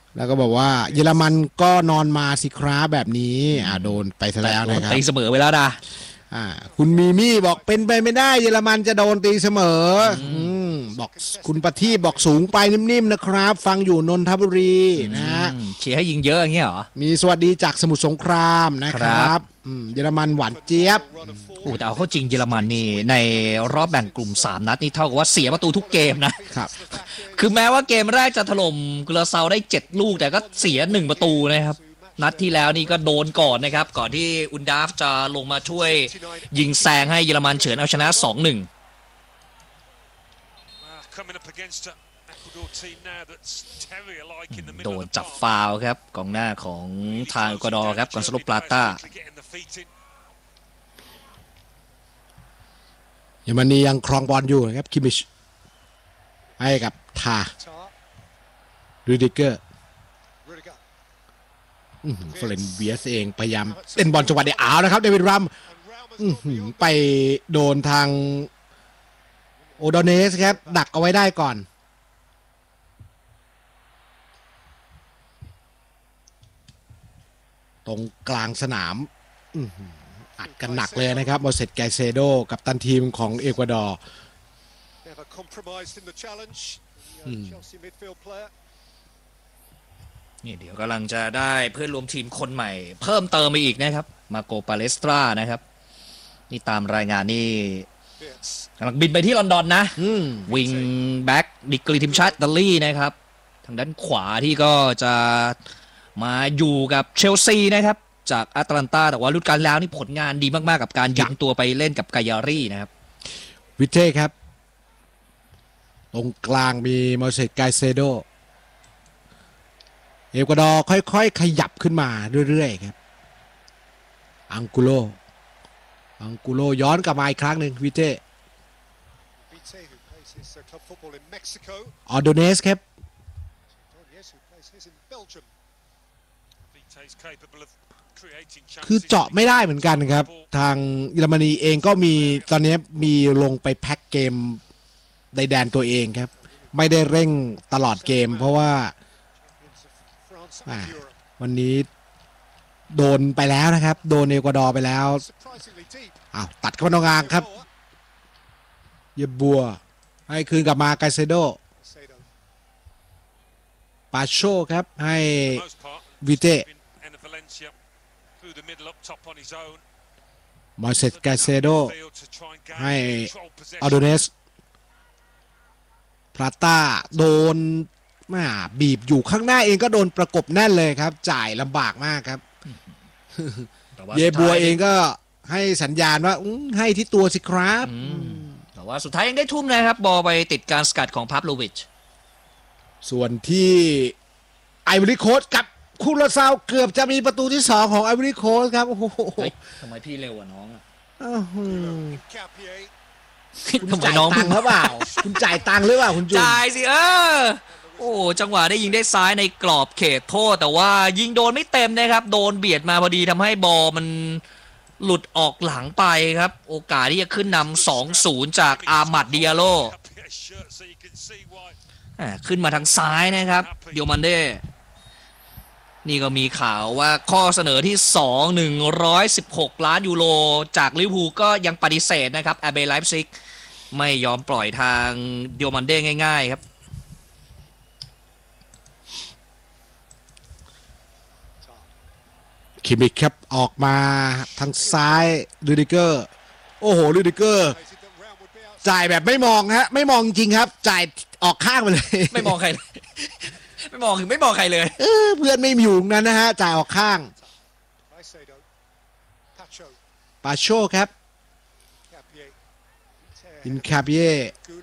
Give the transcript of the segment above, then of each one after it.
แล้วก็บอกว่าเยอรมันก็นอนมาสิครับแบบนี้โดนไปซะแล้วนะครับตีเสมอไปแล้วนะคุณมีมี่บอกเป็นไปไม่ได้เยอรมันจะโดนตีเสมอบอกคุณประทีปบอกสูงไปนิ่มๆนะครับ ฟังอยู่นนทบุรีนะฮะเชียร์ให้ยิงเยอะอย่างเงี้ยเหรอมีสวัสดีจากสมุทรสงครามนะครับเยอรมันหวานเจี๊ยบแต่เอาเข้าจริงเยอรมันนี่ในรอบแบ่งกลุ่ม3นัดนี่เท่ากับว่าเสียประตูทุกเกมนะครับคือแม้ว่าเกมแรกจะถล่มกุราเซาได้7ลูกแต่ก็เสีย1ประตูนะครับนัดที่แล้วนี่ก็โดนก่อนนะครับก่อนที่อุนดาฟจะลงมาช่วยยิงแซงให้เยอรมันเฉือนเอาชนะ 2-1 โดนจับฟาวล์ครับกองหน้าของทางเอกวาดอร์ครับกอนซาโล ปลาต้าเยอรมนียังครองบอลอยู่นะครับคิมมิชให้กับทารูดิเกอร์เฟรนเบียสเองพยายามเล่นบอลจังหวะเดียวนะครับเดวิดรัมไปโดนทางโอดอนเนสครับดักเอาไว้ได้ก่อนตรงกลางสนามอัดกันหนักเลยนะครับโมเสส ไกเซโดกับตันทีมของเอกวาดอร์นี่เดี๋ยวกำลังจะได้เพื่อนรวมทีมคนใหม่เพิ่มเติมไปอีกนะครับมาโกปาเลสตรานะครับนี่ตามรายงานนี่กำลังบินไปที่ลอนดอนนะวิงแบ็กดิกรีทีมชาติอิตาลีนะครับทางด้านขวาที่ก็จะมาอยู่กับเชลซีนะครับจากแอตแลนตาแต่ว่าฤดูกาลแล้วนี่ผลงานดีมากๆกับการยืมตัวไปเล่นกับกายารี่นะครับวิเท่ครับตรงกลางมีโมเสส ไกเซโดเอกวาดอร์ค่อยๆขยับขึ้นมาเรื่อยๆครับอังกุโลย้อนกลับมาอีกครั้งหนึ่งวิเท่ออโดเนสครับคือเจาะไม่ได้เหมือนกันครับทางเยอรมนีเองก็มีตอนนี้มีลงไปแพ็คเกมในแดนตัวเองครับไม่ได้เร่งตลอดเกมเพราะว่าวันนี้โดนไปแล้วนะครับโดนเอกวาดอร์ไปแล้วตัดเข้ามาตรงกลางครับเยบัวให้คืนกลับมาไกเซโดปาโชครับให้วิเต้มอเสส ไกเซโดให้ออโดเนสพลาต้าโดนบีบอยู่ข้างหน้าเองก็โดนประกบแน่นเลยครับจ่ายลำบากมากครับเยบัวเองก็ให้สัญญาณว่าให้ที่ตัวสิครับแต่ว่าสุดท้ายยังได้ทุ่มนะครับบอลไปติดการสกัดของพาฟโลวิชส่วนที่ไอวอรี่โคสต์กับคูราซาวเกือบจะมีประตูที่2ของไอวอรี่โคสต์ครับโอ้โหทำไมพี่เร็วกว่าน้องคุณจ่ายตังค์หรือเปล่าคุณจ่ายตังค์หรือเปล่าคุณจุนจ่ายสิโอ้จังหวะได้ยิงได้ซ้ายในกรอบเขตโทษแต่ว่ายิงโดนไม่เต็มนะครับโดนเบียดมาพอดีทำให้บอลมันหลุดออกหลังไปครับโอกาสที่จะขึ้นนำ 2-0 จากอามัด ดิอาโลขึ้นมาทางซ้ายนะครับเดียวมันเด้นี่ก็มีข่าวว่าข้อเสนอที่116 ล้านยูโรจากลิเวอร์พูลก็ยังปฏิเสธนะครับอาร์เบไลฟ์ซิกไม่ยอมปล่อยทางเดียวมันเด้ง่ายๆครับคิมมิคครับออกมาทางซ้ายลูดิเกอร์โอ้โหลูดิเกอร์จ่ายแบบไม่มองฮะไม่มองจริงครับจ่ายออกข้างไปเลยไม่มองใครเลยไม่มองใครเลยเพื่อนไม่อยู่นั้นนะฮะจ่ายออกข้างปาโชครับอินคาเบีย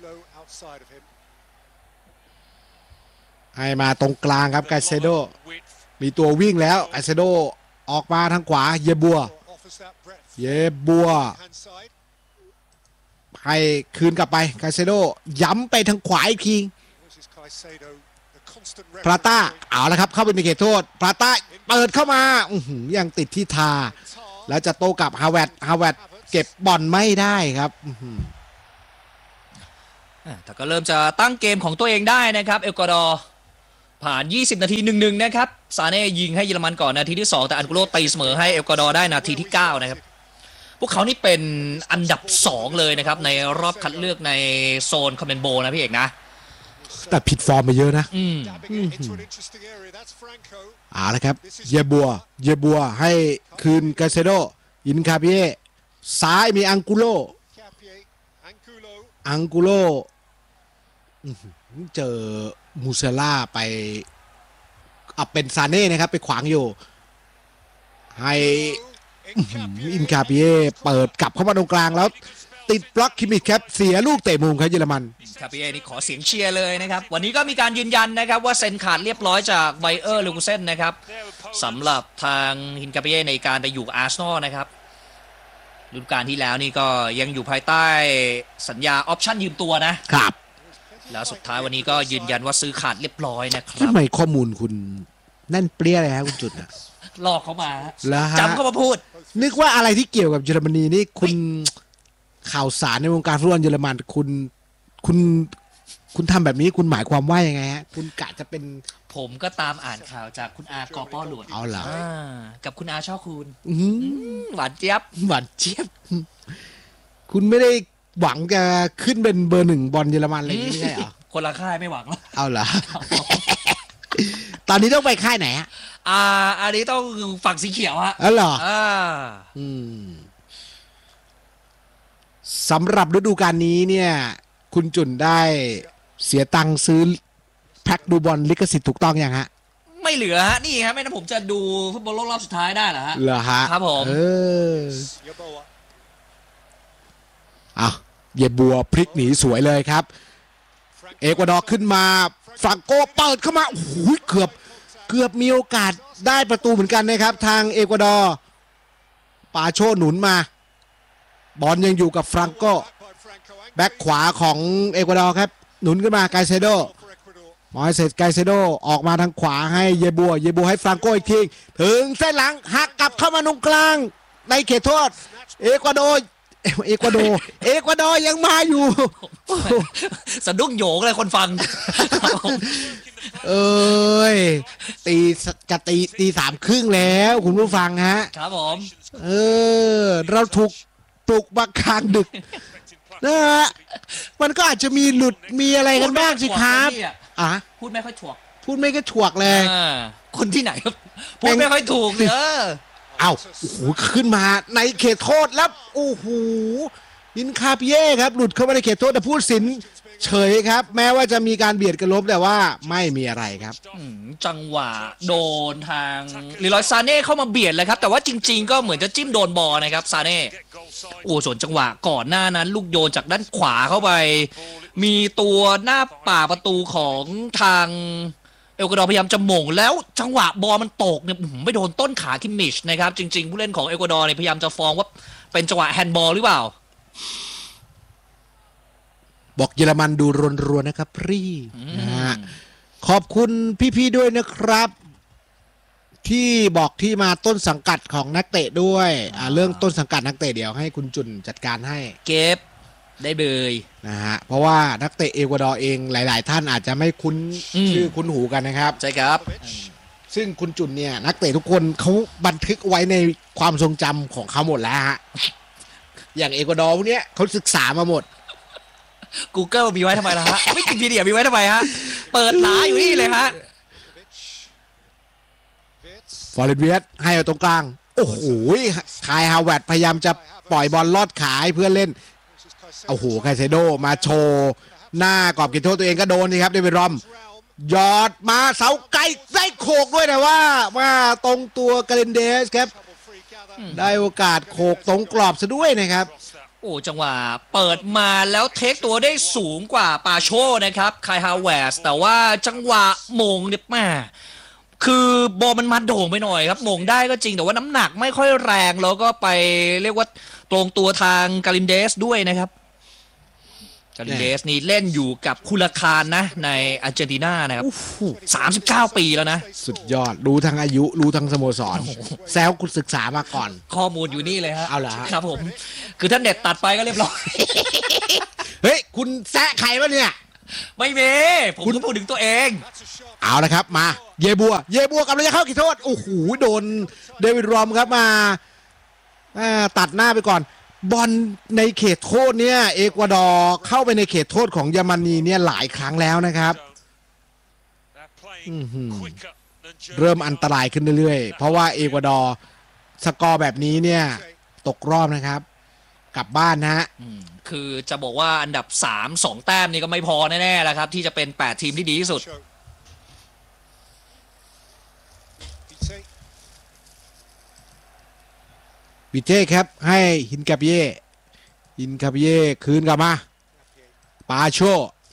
ให้มาตรงกลางครับไกเซโดมีตัววิ่งแล้วไกเซโดออกมาทางขวาเยบัวให้คืนกลับไปไกเซโดย้ำไปทางขวาอีกทีพลาต้าเอาละครับเข้าไปในเขตโทษพลาต้าเปิดเข้ามายังติดที่ทาแล้วจะโต้กลับฮาวเวิร์ดเก็บบอลไม่ได้ครับแต่ก็เริ่มจะตั้งเกมของตัวเองได้นะครับเอกวาดอร์ผ่าน 20 นาที 1-1 นะครับซาเน่ยิงให้เยอรมันก่อนนาทีที่ 2 แต่อันกุโรตีเสมอให้เอลกวาดอร์ได้นาทีที่ 9 นะครับพวกเขานี่เป็นอันดับ 2 เลยนะครับในรอบคัดเลือกในโซนคอมเมนโบนะพี่เอกนะแต่ผิดฟอร์มไปเยอะนะเอาละครับเยบัวให้คืนกาเซโดอินคาเปียซ้ายมีอังกุโลเจอมูเซล่าไปเป็นซาเน่นะครับไปขวางอยู่ให้อินคาเปียเปิดกลับเข้ามาตรงกลางแล้วติดบล็อกคิมิชครับเสียลูกเตะมุมครับเยอรมันคาเปียนี่ขอเสียงเชียร์เลยนะครับวันนี้ก็มีการยืนยันนะครับว่าเซ็นขาดเรียบร้อยจากไบเออร์เลวูเซนนะครับสำหรับทางฮินคาเปียในการไปอยู่อาร์เซนอลนะครับฤดูกาลที่แล้วนี่ก็ยังอยู่ภายใต้สัญญาออปชั่นยืมตัวนะครับแล้วสุดท้ายวันนี้ก็ยืนยันว่าซื้อขาดเรียบร้อยนะครับทำไมข้อมูลคุณแน่นเปรี้ยเลยฮะคุณจุดนะลอกเขามาจำเข้ามาพูดนึกว่าอะไรที่เกี่ยวกับเยอรมนีนี่คุณข่าวสารในวงการฟุตบอลเยอรมันคุณทำแบบนี้คุณหมายความว่ายังไงฮะคุณกะจะเป็นผมก็ตามอ่านข่าวจากคุณอากอป้อหลวดเอาเหรอกับคุณอาช่อคูณหวานเจี๊ยบคุณไม่ได้หวังจะขึ้นเป็นเบอร์ 1บอลเยอรมันอะไรอย่างนี้ไม่ใช่เหรอคนละค่ายไม่หวังแล้วเอาเหรอตอนนี้ต้องไปค่ายไหนฮะอันนี้ต้องฝั่งสีเขียวฮะอ๋อเหรอสำหรับฤดูกาลนี้เนี่ยคุณจุนได้เสียตังค์ซื้อแพ็คดูบอลลิขสิทธิ์ถูกต้องยังฮะไม่เหลือฮะนี่ครับไม่งั้นผมจะดูฟุตบอลโลกรอบสุดท้ายได้เหรอฮะเหรอฮะครับผมเยบัวพลิกหนีสวยเลยครับเอกวาดอร์ขึ้นมาฟรังโกเปิดเข้ามาโอ้โหเกือบมีโอกาสได้ประตูเหมือนกันนะครับทางเอกวาดอร์ปาโชหนุนมาบอลยังอยู่กับฟรังโกแบ็คขวาของเอกวาดอร์ครับหนุนขึ้นมาไกเซโดมอยเซสไกเซโดออกมาทางขวาให้เยบัวให้ฟรังโกอีกทีถึงเส้นหลังหักกลับเข้ามาตรงกลางในเขตโทษเอกวาดอร์ยังมาอยู่สะดุ้งโหยงเลยคนฟังตี 3:30แล้วคุณผู้ฟังฮะครับผมเราถูกปลุกมากลางดึกนะฮะมันก็อาจจะมีหลุดมีอะไรกันบ้างสิครับพูดไม่ค่อยถ่วงเลยคนที่ไหนครับพูดไม่ค่อยถูกเลยโอ้โหขึ้นมาในเขตโทษแล้วโอ้โหอินคาเปียครับหลุดเข้ามาในเขตโทษแต่ผู้ตัดสินเฉยครับแม้ว่าจะมีการเบียดกันล้มแต่ว่าไม่มีอะไรครับจังหวะโดนทางลีรอยซาเน่เข้ามาเบียดเลยครับแต่ว่าจริงๆก็เหมือนจะจิ้มโดนบอลนะครับซาเน่ส่วนจังหวะก่อนหน้านั้นลูกโยนจากด้านขวาเข้าไปมีตัวหน้าป่าประตูของทางเอลกวาดอร์พยายามจะหม่งแล้วจังหวะบอลมันตกเนี่ยไม่โดนต้นขาคิมมิชนะครับจริงๆผู้เล่นของเอลกวาดอร์เนี่ยพยายามจะฟ้องว่าเป็นจังหวะแฮนด์บอลหรือเปล่าบอกเยอรมันดูรวนๆนะครับพี่นะฮะขอบคุณพี่ๆด้วยนะครับที่บอกที่มาต้นสังกัดของนักเตะด้วยเรื่องต้นสังกัดนักเตะเดี๋ยวให้คุณจุนจัดการให้เก็บได้เบยนะฮะเพราะว่านักเตะเอกวาดอร์เองหลายๆท่านอาจจะไม่คุ้นชื่อคุ้นหูกันนะครับใช่ครับซึ่งคุณจุนเนี่ยนักเตะทุกคนเขาบันทึกไว้ในความทรงจำของเขาหมดแล้วฮะอย่างเอกวาดอร์พวกนี้เขาศึกษามาหมด Google มีไว้ทำไมล่ะฮะวิกิพีเดียมีไว้ทำไมฮะเปิดหลาอยู่นี่เลยฮะฟอร์เรนเวียสให้เอาตรงกลางโอ้โหคายฮาวเวิร์ดพยายามจะปล่อยบอลลอดขาให้เพื่อนเล่นโอ้โหไคเซโดมาโชว์หน้ากรอบเขตโทษตัวเองก็โดนนี่ครับเดวิดรอมยอดมาเสาไกลได้โขกด้วยแต่ว่าตรงตัวกาเลนเดสครับได้โอกาสโขกตรงกรอบซะด้วยนะครับจังหวะเปิดมาแล้วเทคตัวได้สูงกว่าปาโชนะครับคายฮาวเวิร์ดแต่ว่าจังหวะมงเนี่ยแม่คือบอลมันมาโด่งไปหน่อยครับมงได้ก็จริงแต่ว่าน้ำหนักไม่ค่อยแรงแล้วก็ไปเรียกว่าตรงตัวทางกาลินเดสด้วยนะครับกาลินเดสนี่เล่นอยู่กับคุลคานนะในอาร์เจนตินานะครับ39 ปีแล้วนะสุดยอดรู้ทั้งอายุรู้ทั้งสโมสรแซวคุณศึกษามาก่อนข้อมูลอยู่นี่เลยฮะเอาเหรอครับผมคือถ้าเน็ตตัดไปก็เรียบร้อยเฮ้ยคุณแซะใครวะเนี่ยไม่มีผมก็พูดถึงตัวเองเอาละครับมาเยบัวกำลังจะเข้าขีดโทษโอ้โหโดนเดวิดรอมครับมาตัดหน้าไปก่อนบอลในเขตโทษเนี่ยเอกวาดอร์เข้าไปในเขตโทษของเยอรมนีเนี่ยหลายครั้งแล้วนะครับเริ่มอันตรายขึ้นเรื่อยๆเพราะว่าเอกวาดอร์สกอร์แบบนี้เนี่ยตกรอบนะครับกลับบ้านนะฮะคือจะบอกว่าอันดับ3 2แต้มนี่ก็ไม่พอแน่ๆแล้วครับที่จะเป็น8ทีมที่ดีที่สุดวิเต้ครับให้ฮินคาเบียคืนกลับมาปาโช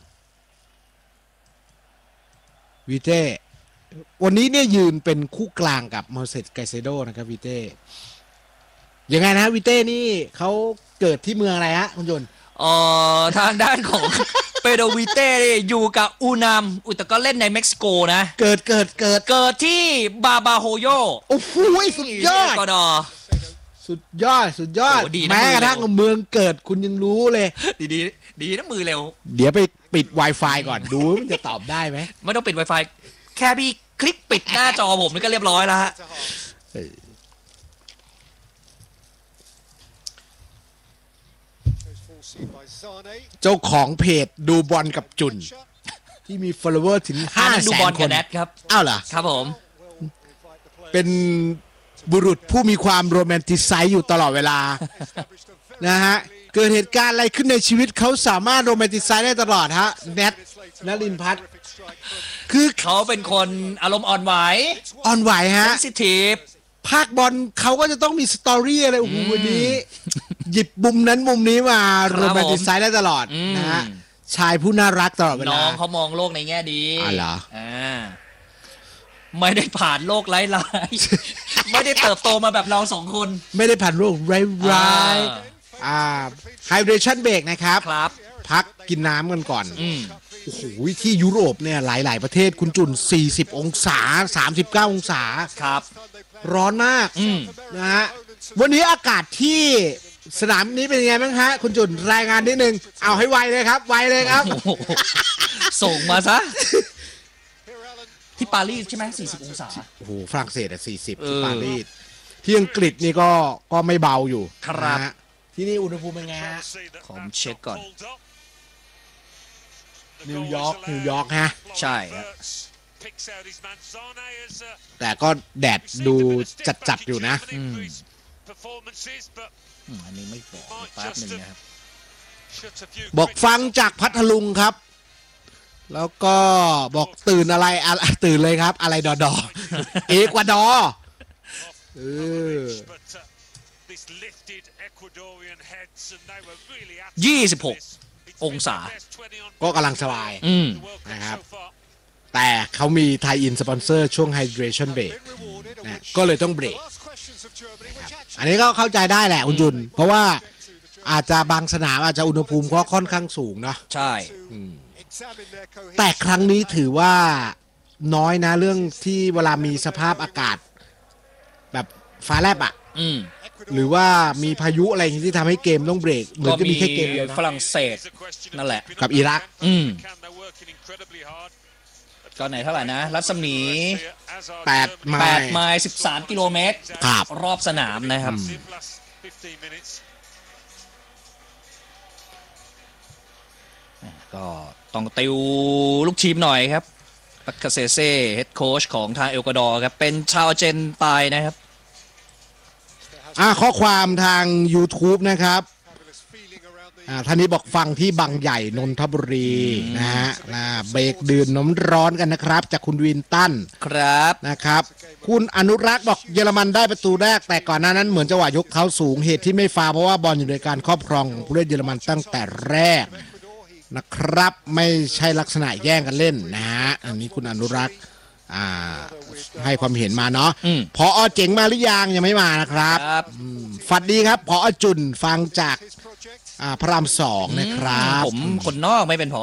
วิเต้วันนี้เนี่ยยืนเป็นคู่กลางกับมอร์เซสไกเซโดนะครับวิเต้ยังไงนะวิเต้นี่เขาเกิดที่เมืองอะไรฮะคุณยนต์ทางด้านของ เปโดวิเต้อยู่กับอูนามแต่ก็เล่นในเม็กซิโกนะเกิดที่บาบาโฮโยโอ้โหสุดยอดสุดยอดแม้กระทั่งเมืองเกิดคุณยังรู้เลยดีนะมือเร็วเดี๋ยวไปปิด Wi-Fi ก่อนดูมันจะตอบได้ไหมไม่ต้องปิด Wi-Fi แค่พี่คลิกปิดหน้าจอผมนี่ก็เรียบร้อยแล้วฮะเจ้าของเพจดูบอลกับจุนที่มี follower ถึง500,000 ดูบอลกับแนทครับอ้าวเหรอครับผมเป็นบุรุษผู้มีความโรแมนติไซส์อยู่ตลอดเวลานะฮะเกิดเหตุการณ์อะไรขึ้นในชีวิตเขาสามารถโรแมนติไซส์ได้ตลอดฮะแนทนลินพัฒน์คือเขาเป็นคนอารมณ์อ่อนไหวฮะเซนซิทีฟภาคบอลเขาก็จะต้องมีสตอรี่อะไรโอ้โหวันนี้หยิบมุมนั้นมุมนี้มาโรแมนติไซส์ได้ตลอดนะฮะชายผู้น่ารักตลอดเวลาน้องเขามองโลกในแง่ดีอ๋อเหรอไม่ได้ผ่านโลกร้ายๆไม่ได้เติบโตมาแบบเรา2คนไม่ได้ผ่านโลกร้ายๆไฮเดรชั่นเบรกนะครับพักกินน้ำกันก่อนโอ้โหที่ยุโรปเนี่ยหลายๆประเทศคุณจุน40องศา39องศาครับร้อนมากนะฮะวันนี้อากาศที่สนามนี้เป็นยังไงบ้างฮะคุณจุนรายงานนิดนึงเอาให้ไวเลยครับส่งมาซะที่ปารีสใช่ไหม40องศาโอ้โหฝรั่งเศส40ที่ปารีสที่อังกฤษนี่ก็ไม่เบาอยู่ครับที่นี่อุณหภูมิเป็นไงฮะผมเช็คก่อนนิวยอร์กฮะใช่แต่ก็แดดดูจัดอยู่นะอันนี้ไม่บอกแป๊บนึงนะครับบอกฟังจากพัทลุงครับแล้วก็บอกตื่นอะไรตื่นเลยครับอะไรดอเอกวาดอร์ 26องศาก็กำลังสบายนะครับแต่เขามีไทยอินสปอนเซอร์ช่วงไฮเดรชั่นเบรกนะก็เลยต้องเบรกอันนี้ก็เข้าใจได้แหละคุณจุนเพราะว่าอาจจะบางสนามอาจจะอุณหภูมิก็ค่อนข้างสูงเนาะใช่แต่ครั้งนี้ถือว่าน้อยนะเรื่องที่เวลามีสภาพอากาศแบบฟ้าแลบอ่ะหรือว่ามีพายุอะไรที่ทำให้เกมต้องเบรกเหมือนจะมีแค่เกมเดียวฝรั่งเศสนั่นแหละกับอิรักก็ไหนเท่าไหร่นะรัศมี 8 ไมล์13กิโลเมตรรอบสนามนะครับก็ต้องติวลูกทีมหน่อยครับปักคาเซเซ่เฮดโค้ชของทางเอลกวาดอร์ครับเป็นชาวอาร์เจนตินานะครับข้อความทาง YouTube นะครับท่านนี้บอกฟังที่บางใหญ่นนทบุรีนะฮะเบรกดื่มน้ำร้อนกันนะครับจากคุณวินตันครับนะครับคุณอนุรักษ์บอกเยอรมันได้ประตูแรกแต่ก่อนหน้านั้นเหมือนจังหวะยกเท้าสูงเหตุที่ไม่ฟาวเพราะว่าบอลอยู่ในการครอบครองของผู้เล่นเยอรมันตั้งแต่แรกนะครับไม่ใช่ลักษณะแย่งกันเล่นนะฮะอันนี้คุณอนุรักษ์ให้ความเห็นมาเนาะพอเจ๋งมาหรือยังไม่มานะครับฝันดีครับพอจุนฟังจากพระราม2นะครับผมคนนอกไม่เป็นผอ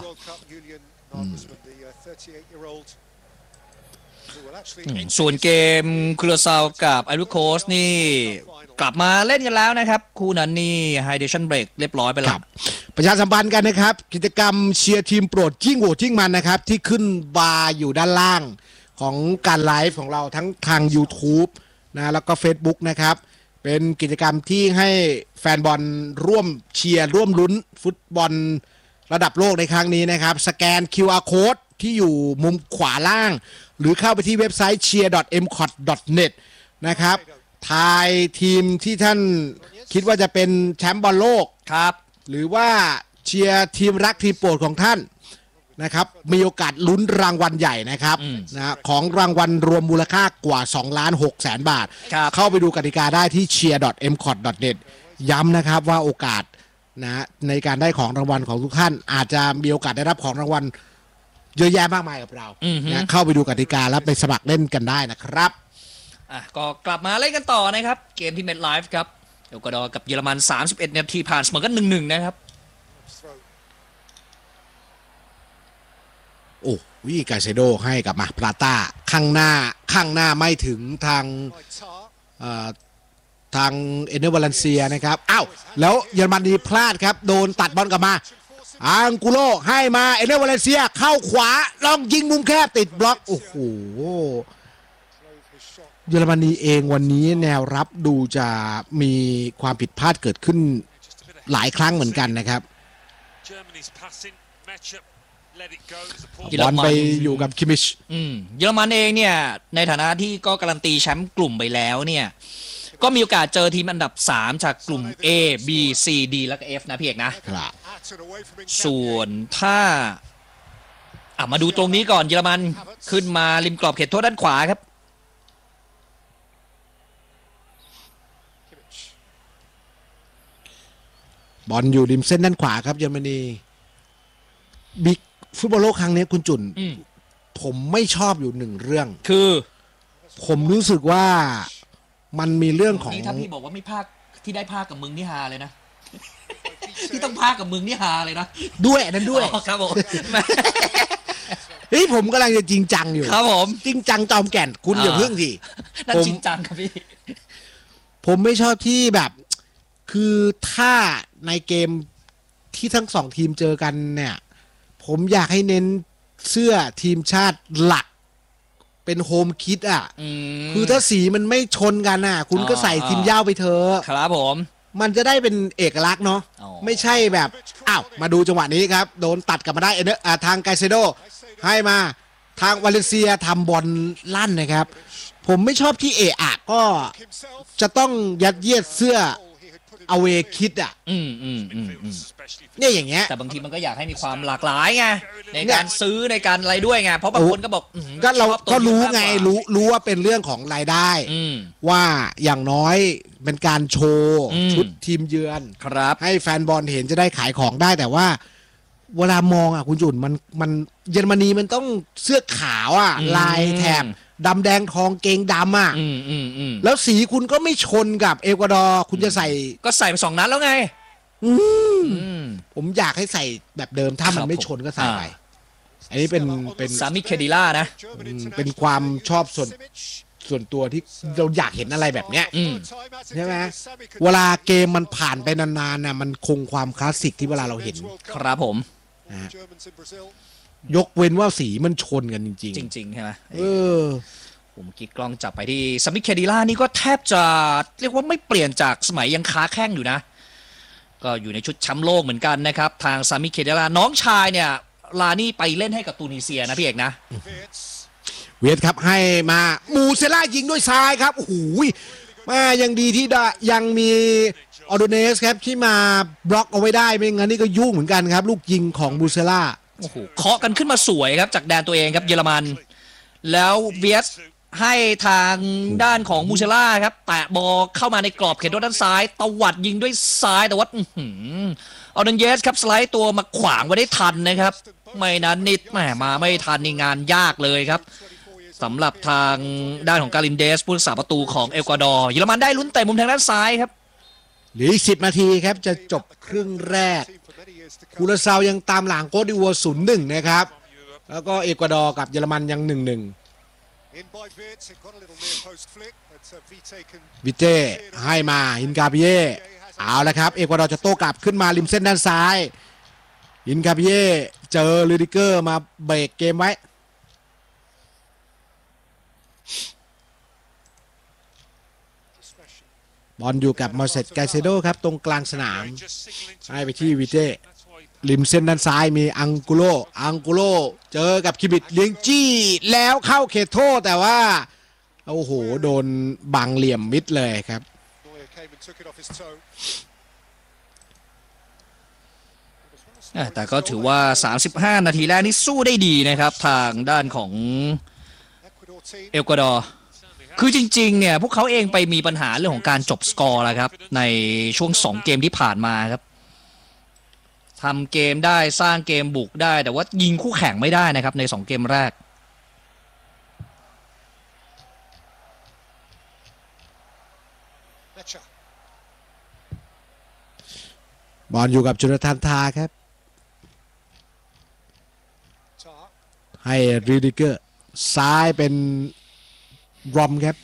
ส่วนเกมคูราซาวกับไอรูโคสนี่กลับมาเล่นกันแล้วนะครับคู่นั้นนี่ไฮเดชั่นเบรกเรียบร้อยไปแล้วประชาสัมพันธ์กันนะครับกิจกรรมเชียร์ทีมโปรดยิ่งโหวตยิ่งมันนะครับที่ขึ้นบาร์อยู่ด้านล่างของการไลฟ์ของเราทั้งทาง YouTube นะแล้วก็ Facebook นะครับเป็นกิจกรรมที่ให้แฟนบอลร่วมเชียร์ร่วมลุ้นฟุตบอลระดับโลกในครั้งนี้นะครับสแกน QR Code ที่อยู่มุมขวาล่างหรือเข้าไปที่เว็บไซต์ cheer.mcot.net นะครับทายทีมที่ท่านคิดว่าจะเป็นแชมป์บอลโลกครับหรือว่าเชียร์ทีมรักทีมโปรดของท่านนะครับมีโอกาสลุ้นรางวัลใหญ่นะครับนะของรางวัลรวมมูลค่ากว่า 2,600,000 บาทเข้าไปดูกติกาได้ที่ cheer.mcot.net ย้ำนะครับว่าโอกาสนะในการได้ของรางวัลของทุกท่านอาจจะมีโอกาสได้รับของรางวัลเยอะแยะมากมายกับเรานะเข้าไปดูกติกาแล้วไปสมัครเล่นกันได้นะครับก็กลับมาเล่นกันต่อนะครับเกมที่เมทไลฟ์ครับเอกวาดอร์กับเยอรมัน31 นาทีผ่านเสมอกัน 1-1 นะครับโอ้วิกาเซโดให้กับมาพลาต้าข้างหน้าไม่ถึงทางเอเนวาเลนเซียนะครับอ้าวแล้วเยอรมนีพลาดครับโดนตัดบอลกลับมาอังกุโลให้มาเอเนวาเลนเซียเข้าขวาลองยิงมุมแคบติดบล็อกโอ้โหเยอรมนีเองวันนี้แนวรับดูจะมีความผิดพลาดเกิดขึ้นหลายครั้งเหมือนกันนะครับบอลไปอยู่กับคิมิชเยอรมันเองเนี่ยในฐานะที่ก็การันตีแชมป์กลุ่มไปแล้วเนี่ยก็มีโอกาสเจอทีมอันดับ3จากกลุ่ม A B C D และก็ F นะพี่เอกนะครับส่วนถ้ามาดูตรงนี้ก่อนเยอรมันขึ้นมาริมกรอบเขตโทษด้านขวาครับบอลอยู่ริมเส้นด้านขวาครับเยอรมนีบิ๊กฟุตบอลโลกครั้งนี้คุณจุนผมไม่ชอบอยู่หนึ่งเรื่องคือผมรู้สึกว่ามันมีเรื่องของนี่ถ้าพี่บอกว่าไม่พากที่ได้พากกับมึงนี่ฮาเลยนะที่ต้องพากกับมึงนี่ฮาเลยนะด้วยนั้นด้วยครับผมเฮ้ยผมกำลังจะจริงจังอยู่ครับผมจริงจังจอมแก่นคุณอย่าเพิ่งสินั่นจริงจังครับพี่ผมไม่ชอบที่แบบคือถ้าในเกมที่ทั้งสองทีมเจอกันเนี่ยผมอยากให้เน้นเสื้อทีมชาติหลักเป็นโฮมคิดคือถ้าสีมันไม่ชนกันคุณก็ใส่ทีมย่าวไปเถอะครับผมมันจะได้เป็นเอกลักษณ์เนาะไม่ใช่แบบมาดูจังหวะนี้ครับโดนตัดกลับมาได้ทางไกเซโดให้มาทางวาเลนเซียทำบอลลั่นนะครับผมไม่ชอบที่ก็จะต้องยัดเยียดเสื้อเอาเวคิดเนี่ยอย่างเงี้ยแต่บางทีมันก็อยากให้มีความหลากหลายไงในการซื้อในการอะไรด้วยไงเพราะบางคนก็บอกก็เราก็รู้ไงรู้ว่าเป็นเรื่องของรายได้ว่าอย่างน้อยเป็นการโชว์ชุดทีมเยือนครับให้แฟนบอลเห็นจะได้ขายของได้แต่ว่าเวลามองคุณจุนมันเยอรมนีมันต้องเสื้อขาวลายแถบดำแดงทองเกงดำแล้วสีคุณก็ไม่ชนกับเอกวาดอร์คุณจะใส่ก็ใส่ไป2 นัดแล้วไงผมอยากให้ใส่แบบเดิมถ้ามันไม่ชนก็ใส่ไปอันนี้เป็นซามิเคดิล่านะเป็นความชอบส่วนตัวที่เราอยากเห็นอะไรแบบเนี้ยใช่ไหมเวลาเกมมันผ่านไปนานๆมันคงความคลาสสิกที่เวลาเราเห็นครับผมยกเว้นว่าสีมันชนกันจริงๆจริงๆใช่ไหมผมกิ๊กกล้องจับไปที่ซามิเคดิล่านี่ก็แทบจะเรียกว่าไม่เปลี่ยนจากสมัยยังค้าแข้งอยู่นะก็อยู่ในชุดแชมป์โลกเหมือนกันนะครับทางซามิเคดิล่าน้องชายเนี่ยลานี่ไปเล่นให้กับตูนิเซียนะพี่เอกนะเวทครับให้มามูเซล่ายิงด้วยซ้ายครับโอ้โหมายังดีที่ยังมีออโดเนสครับที่มาบล็อกเอาไว้ได้ไม่งั้นนี่ก็ยุ่งเหมือนกันครับลูกยิงของมูเซล่าโอ้โหเคาะกันขึ้นมาสวยครับจากแดนตัวเองครับเยอรมันแล้วเวียสให้ทางด้านของมูเซล่าครับแตะบอลเข้ามาในกรอบเขตโทษด้านซ้ายตวัดยิงด้วยซ้ายแต่ว่าออเดนเยสครับสไลด์ตัวมาขวางไว้ได้ทันนะครับไม่นั้นนิดมาไม่ทันนี่งานยากเลยครับสำหรับทางด้านของกาลินเดสผู้รักษาประตูของเอกวาดอร์เยอรมันได้ลุ้นเตะมุมทางด้านซ้ายครับเหลืออีก10 นาทีครับจะจบครึ่งแรกคูราซาวยังตามหลังโคตดิวัว 0-1 นะครับแล้วก็เอกวาดอร์กับเยอรมันยัง 1-1 วิเต้ให้มาฮินกาเปียเอาละครับเอกวาดอร์จะโต้กลับขึ้นมาริมเส้นด้านซ้ายอินคาปิเย่เจอลูดิเกอร์มาเบรกเกมไว้บอลอยู่กับมาเซตไกเซโดครับตรงกลางสนามให้ไปที่วิเต้ริมเส้นด้านซ้ายมีอังกุโลเจอกับคิบิดเลี้ยงจี้แล้วเข้าเขตโทษแต่ว่าโอ้โหโดนบังเหลี่ยมมิดเลยครับแต่ก็ถือว่า 35 นาทีแรกนี่สู้ได้ดีนะครับทางด้านของเอกวาดอร์คือจริงๆเนี่ยพวกเขาเองไปมีปัญหาเรื่องของการจบสกอร์แล้วครับในช่วง2เกมที่ผ่านมาครับทำเกมได้สร้างเกมบุกได้แต่ว่ายิงคู่แข่งไม่ได้นะครับใน2เกมแรกบอลอยู่กับจุลธานทาครับให้รีดิเกอร์ซ้ายเป็นรอมครับ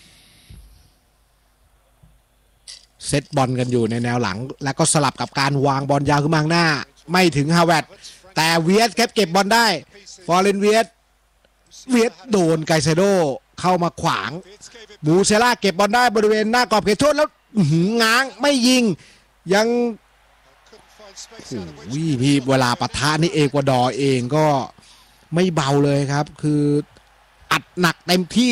เซตบอลกันอยู่ในแนวหลังแล้วก็สลับกับการวางบอลยาวขึ้นมาข้างหน้าไม่ถึงฮาวเวิร์ดแต่เวียสครับเก็บบอลได้ฟอร์เรนเวียสโดนไกเซโดเข้ามาขวางบูเซล่าเก็บบอลได้บริเวณหน้ากรอบเขตโทษแล้วง้างไม่ยิงยังพี่เวลาปะทะนี่เอกวาดอร์เองก็ไม่เบาเลยครับคืออัดหนักเต็มที่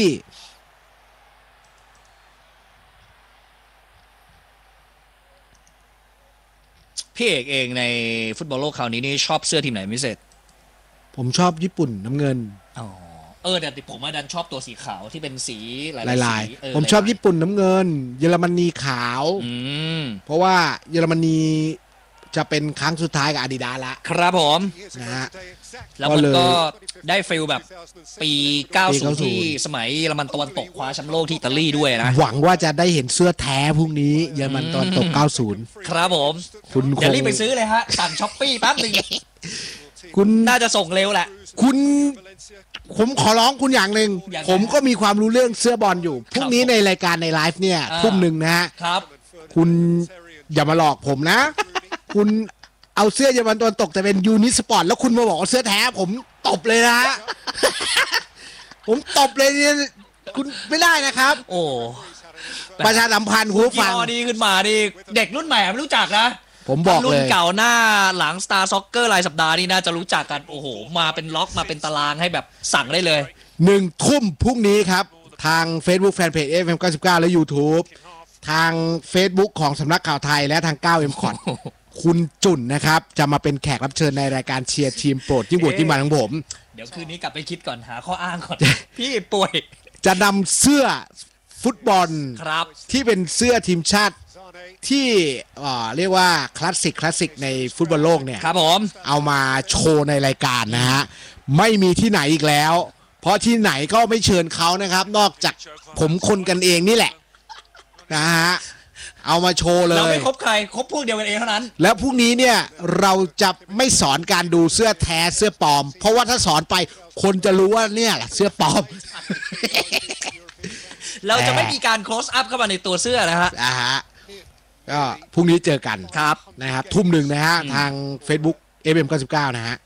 พี่เอกเองในฟุตบอลโลกคราวนี้นี่ชอบเสื้อทีมไหนพิเศษผมชอบญี่ปุ่นน้ำเงินแต่ผมดันชอบตัวสีขาวที่เป็นสีหลายๆผมชอบญี่ปุ่นน้ำเงินเยอรมนีขาวเพราะว่าเยอรมนีจะเป็นครั้งสุดท้ายกับอาดิดาสละครับผมนะฮะแล้วมันก็ได้ฟิลแบบปี 90 ที่สมัยเยอรมันตะวันตกคว้าแชมป์โลกที่อิตาลีด้วยนะหวังว่าจะได้เห็นเสื้อแท้พรุ่งนี้เยอรมันตะวันตก 90 ครับผมคุณอย่ารีบไปซื้อเลยฮะสั่งช้อปปี้แป๊บนึงคุณน่าจะส่งเร็วแหละผมขอร้องคุณอย่างหนึ่งผมก็มีความรู้เรื่องเสื้อบอลอยู่พรุ่งนี้ในรายการในไลฟ์เนี่ยทุ่มหนึ่งนะฮะครับคุณอย่ามาหลอกผมนะคุณเอาเสื้อเยอรมันตะวันตกแต่เป็นยูนิสปอร์ตแล้วคุณมาบอกเสื้อแท้ผมตบเลยนะผมตบเลยเนี่ยคุณไม่ได้นะครับโอ้ประชาสัมพันธ์คุณฟังดีขึ้นมาดิเด็กรุ่นใหม่ไม่รู้จักนะผมบอกเลยรุ่นเก่าหน้าหลัง Star Soccer รายสัปดาห์นี่น่าจะรู้จักกันโอ้โหมาเป็นล็อกมาเป็นตารางให้แบบสั่งได้เลย 1 ทุ่มพรุ่งนี้ครับทาง Facebook Fanpage FM99 และ YouTube ทาง Facebook ของสำนักข่าวไทยและทาง 9M คอร์ดคุณจุ่นนะครับจะมาเป็นแขกรับเชิญในรายการเชียร์ทีมโปรดที่บวชที่มาของผมเดี๋ยวคืนนี้กลับไปคิดก่อนหาข้ออ้างก่อนพี่ป่วยจะนำเสื้อฟุตบอลที่เป็นเสื้อทีมชาติที่เรียกว่าคลาสสิกในฟุตบอลโลกเนี่ยครับผมเอามาโชว์ในรายการนะฮะไม่มีที่ไหนอีกแล้วเพราะที่ไหนก็ไม่เชิญเขานะครับนอกจากผมคนกันเองนี่แหละนะฮะเอามาโชว์เลยเราไม่คบใครคบพวกเดียวกันเองเท่านั้นแล้วพรุ่งนี้เนี่ยเราจะไม่สอนการดูเสื้อแท้เสื้อปลอมเพราะว่าถ้าสอนไปคนจะรู้ว่าเนี่ยแหละเสื้อปลอมเราจะไม่มีการ close up เข้ามาในตัวเสื้อนะฮะก็พรุ่งนี้เจอกันครับนะครับทุ่มหนึ่งนะฮะทาง Facebook FM99 นะฮะ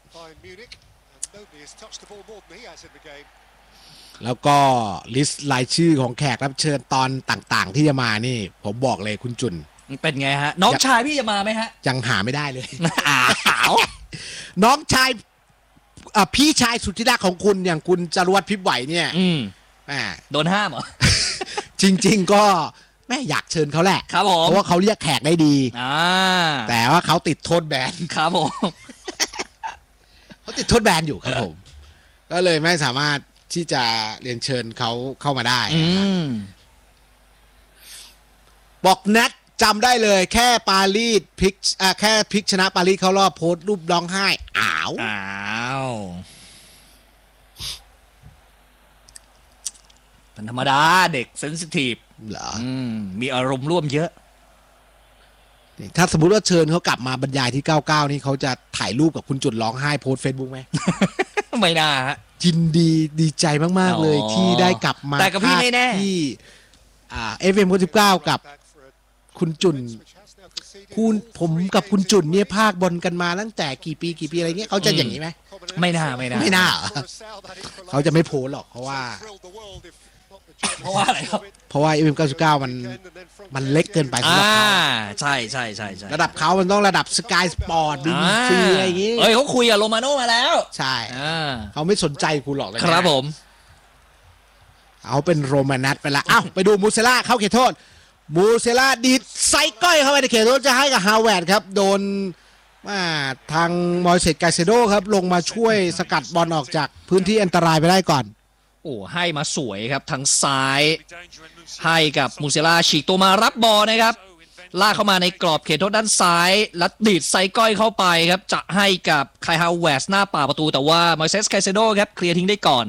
แล้วก็ลิสต์รายชื่อของแขกรับเชิญตอนต่างๆที่จะมานี่ผมบอกเลยคุณจุนเป็นไงฮะน้องชายพี่จะมาไหมฮะยังหาไม่ได้เลยน้องชายพี่ชายสุดที่รักของคุณอย่างคุณจรวดพิบไหวเนี่ยโดนห้ามเหรอจริงๆก็แม่อยากเชิญเขาแหละครับผมเพราะว่าเขาเรียกแขกได้ดีแต่ว่าเขาติดโทษแบนครับผมเขาติดโทษแบนอยู่ครับผมก็เลยไม่สามารถที่จะเรียนเชิญเขาเข้ามาได้บอกนัดจำได้เลยแค่ปารีสพลิกแค่พลิกชนะปารีสเข้ารอบโพสต์รูปร้องไห้อ้าวเป็นธรรมดาเด็กเซนซิทีฟเหรอมีอารมณ์ร่วมเยอะถ้าสมมุติว่าเชิญเขากลับมาบรรยายที่99นี่เขาจะถ่ายรูปกับคุณจุดร้องไห้โพสเฟซบุ๊กไหมไม่น่าฮะยินดีใจมากๆเลยที่ได้กลับมาแต่กับพี่ไม่แน่ที่FM99กับคุณจุนคุณผมกับคุณจุนเนี่ยภาคบอลกันมาตั้งแต่กี่ปีอะไรเงี้ยเขาจะอย่างนี้ไหมไม่น่าไม่น่าเหรอเขาจะไม่โพสหรอกเพราะว่าอะไรครับเพราะว่า FM99 มันเล็กเกินไปสำหรับเขาใช่ระดับเขามันต้องระดับสกายสปอร์ตบีบีซีอะไรอย่างงี้เฮ้ยเขาคุยกับโรมาโน่มาแล้วใช่เขาไม่สนใจคุณหรอกเลยครับผมเอาเป็นโรมานัสไปละเอ้าไปดูมูเซล่าเข้าเขตโทษมูเซล่าดีดไซก้อยเข้าไปในเขตโทษจะให้กับฮาวเวิร์ดครับโดนทางมอยเซตไกเซโดครับลงมาช่วยสกัดบอลออกจากพื้นที่อันตรายไปได้ก่อนโอ้ให้มาสวยครับทางซ้ายให้กับมูเซล่าฉีกตัวมารับบอลนะครับลากเข้ามาในกรอบเขตโทษด้านซ้ายแล้วดีดไซก้อยเข้าไปครับจะให้กับไคลฮาวเวิร์ดหน้าป่าประตูแต่ว่ามอยเซสไกเซโดครับเคลียร์ทิ้งได้ก่อน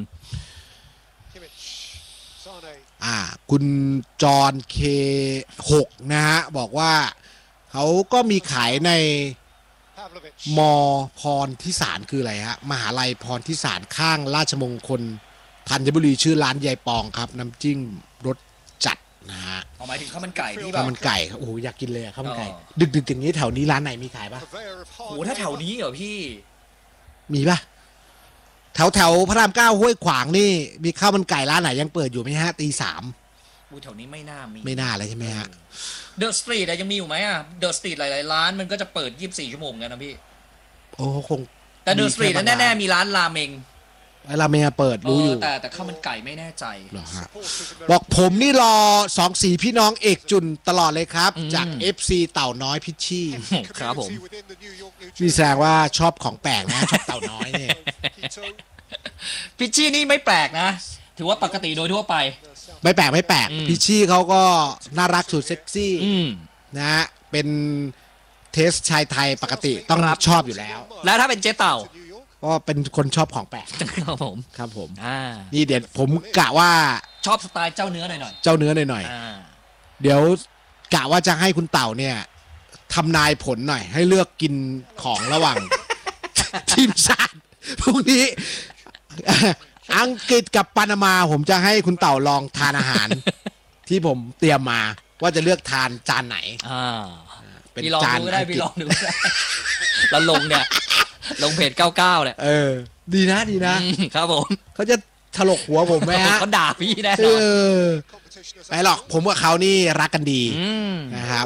คุณจอห์นเค6นะฮะบอกว่าเขาก็มีขายในมอพรทิสารคืออะไรฮะมหาลัยพรทิสารข้างราชมงคลธัญบุรีชื่อร้านยายปองครับน้ำจิ้มรสจัดนะฮะหมายถึงข้าวมันไก่ที่แบบข้าวมันไก่โอ้โหอยากกินเลยข้าวมันไก่ดึกๆอย่างนี้แถวนี้ร้านไหนมีขายปะโอ้ถ้าแถวนี้เหรอพี่มีปะแถวพระราม9ห้วยขวางนี่มีข้าวมันไก่ร้านไหนยังเปิดอยู่ไหมฮะตี 3 แถวนี้ไม่น่ามีไม่น่าเลยใช่ไหมฮะเดอะสตรีทยังมีอยู่ไหมอ่ะเดอะสตรีทหลายๆร้านมันก็จะเปิด24 ชั่วโมงกันนะพี่โอ้คงแต่เดอะสตรีทแน่ๆมีร้านราเมงราเมงเปิดรู้อยู่แต่ข้าวมันไก่ไม่แน่ใจหรอฮะบอกผมนี่รอ2 สีพี่น้องเอกจุนตลอดเลยครับจาก FC เต่าน้อยพิชชี่ครับผมนี่แสดงว่าชอบของแปลกนะชอบเต่าน้อยเนี่ยพิชชี่นี่ไม่แปลกนะถือว่าปกติโดยทั่วไปไม่แปลกพิชชี่เขาก็น่ารักสุดเซ็กซี่นะฮะเป็นเทสชายไทยปกติต้องรับชอบอยู่แล้วแล้วถ้าเป็นเจ๊เต่าก็เป็นคนชอบของแปลกครับผมนี่เดี๋ยวผมกะว่าชอบสไตล์เจ้าเนื้อหน่อยเจ้าเนื้อหน่อยเดี๋ยวกะว่าจะให้คุณเต่าเนี่ยทำนายผลหน่อยให้เลือกกินของระหว่าง ทีมชาติพรุ่งนี้อังกฤษกับปานามาผมจะให้คุณเต่าลองทานอาหาร ที่ผมเตรียมมาว่าจะเลือกทานจานไหนเป็นจานพี่ลองดูได้แล้วลงเนี่ยลงเพจ99เนี่ยดีนะครับผมเขาจะถลกหัวผมไหมฮะเขาด่าพี่แน่นอนไม่หรอกผมกับเขานี่รักกันดีนะครับ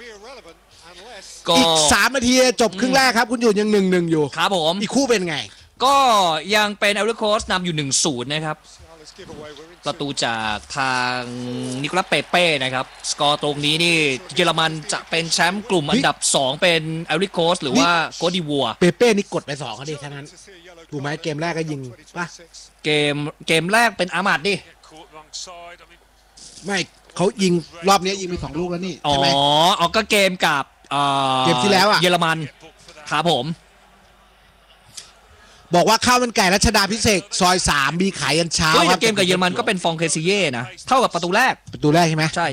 อีก3 นาทีจบครึ่งแรกครับคุณอยู่ยัง1-1อยู่ครับผมอีกคู่เป็นไงก็ยังเป็นเอลโคสนำอยู่ 1-0 นะครับประตูจากทางนิโคลัสเปเป้นะครับสกอร์ตรงนี้นี่เยอรมันจะเป็นแชมป์กลุ่มอันดับ2เป็นเอลโคสหรือว่าโกดิวัวเปเป้นี่กดไป2เขาดิทั้งนั้นถูกไหมเกมแรกก็ยิงป่ะเกมแรกเป็นอามาดดิไม่เขายิงรอบนี้ยิงไป2 ลูกแล้วนี่ใช่ไหมก็เกมกับเกมที่แล้วอะเยอรมันครับผมบอกว่าข้าวมันไก่รัชดาพิเศษซอย3มีขายยันเช้าครับเกมกับเยอรมันก็เป็นฟองเคซิเย่นะเท่ากับประตูแรกใช่ไหมใช่